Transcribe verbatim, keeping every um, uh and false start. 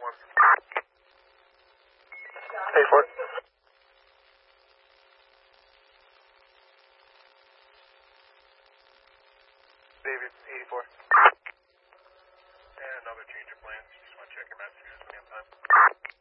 one. eighty-four. David, eighty-four. And another change of plans. Just want to check your messages when you have time.